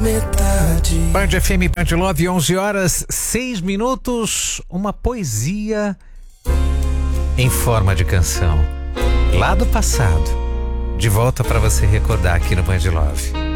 metade. Band FM, Band Love, 11h06. Uma poesia em forma de canção, lá do passado, de volta para você recordar aqui no Band Love.